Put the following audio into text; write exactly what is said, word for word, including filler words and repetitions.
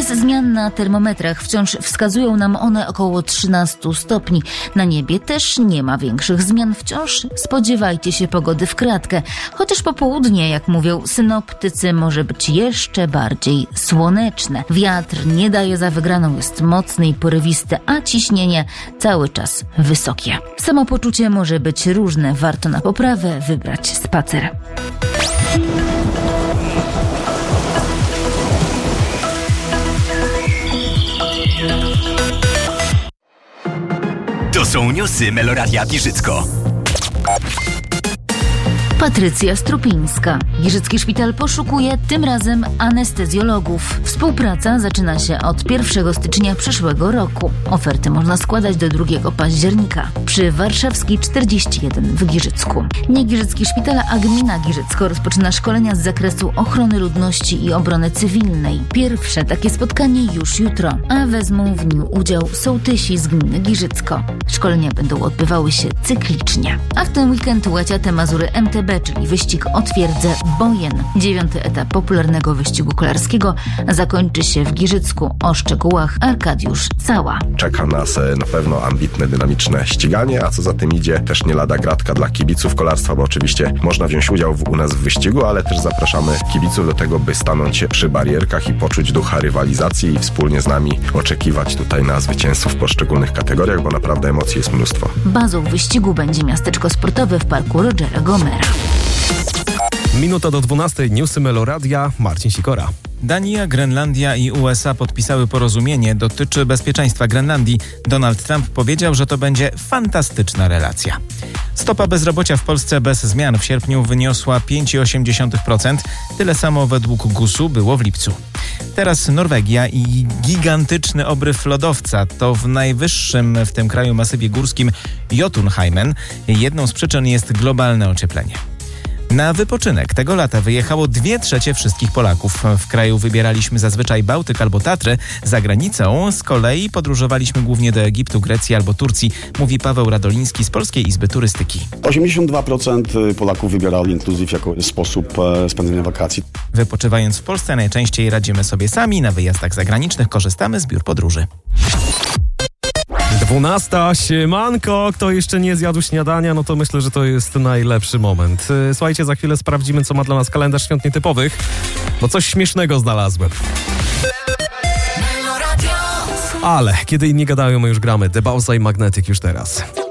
Bez zmian na termometrach wciąż wskazują nam one około trzynaście stopni. Na niebie też nie ma większych zmian. Wciąż spodziewajcie się pogody w kratkę. Chociaż popołudnie, jak mówią synoptycy, może być jeszcze bardziej słoneczne. Wiatr nie daje za wygraną, jest mocny i porywisty, a ciśnienie cały czas wysokie. Samopoczucie może być różne. Warto na poprawę wybrać spacer. To są newsy Meloradia Giżycko. Patrycja Strupińska. Giżycki Szpital poszukuje tym razem anestezjologów. Współpraca zaczyna się od pierwszego stycznia przyszłego roku. Oferty można składać do drugiego października. Przy Warszawskiej czterdzieści jeden w Giżycku. Nie Giżycki Szpital, a gmina Giżycko rozpoczyna szkolenia z zakresu ochrony ludności i obrony cywilnej. Pierwsze takie spotkanie już jutro, a wezmą w nim udział sołtysi z gminy Giżycko. Szkolenia będą odbywały się cyklicznie. A w ten weekend łaciate Mazury M T B, czyli wyścig o twierdzę Bojen. Dziewiąty etap popularnego wyścigu kolarskiego zakończy się w Giżycku. O szczegółach Arkadiusz Cała. Czeka nas na pewno ambitne, dynamiczne ściganie, a co za tym idzie też nie lada gratka dla kibiców kolarstwa, bo oczywiście można wziąć udział w, u nas w wyścigu, ale też zapraszamy kibiców do tego, by stanąć przy barierkach i poczuć ducha rywalizacji i wspólnie z nami oczekiwać tutaj na zwycięzców w poszczególnych kategoriach, bo naprawdę emocji jest mnóstwo. Bazą wyścigu będzie miasteczko sportowe w parku Rogera Gomera. Minuta do dwunastej, newsy Meloradia, Marcin Sikora. Dania, Grenlandia i U S A podpisały porozumienie. Dotyczy bezpieczeństwa Grenlandii. Donald Trump powiedział, że to będzie fantastyczna relacja. Stopa bezrobocia w Polsce bez zmian w sierpniu wyniosła pięć przecinek osiem procent. Tyle samo według gusu było w lipcu. Teraz Norwegia i gigantyczny obryw lodowca. To w najwyższym w tym kraju masywie górskim Jotunheimen. Jedną z przyczyn jest globalne ocieplenie. Na wypoczynek tego lata wyjechało dwie trzecie wszystkich Polaków. W kraju wybieraliśmy zazwyczaj Bałtyk albo Tatry. Za granicą z kolei podróżowaliśmy głównie do Egiptu, Grecji albo Turcji, mówi Paweł Radoliński z Polskiej Izby Turystyki. osiemdziesiąt dwa procent Polaków wybierało inclusive jako sposób spędzenia wakacji. Wypoczywając w Polsce najczęściej radzimy sobie sami. Na wyjazdach zagranicznych korzystamy z biur podróży. Dwunasta, siemanko, kto jeszcze nie zjadł śniadania, no to myślę, że to jest najlepszy moment. Słuchajcie, za chwilę sprawdzimy, co ma dla nas kalendarz świąt nietypowych, bo coś śmiesznego znalazłem. Ale kiedy inni gadają, my już gramy. The Bauza i Magnetic już teraz.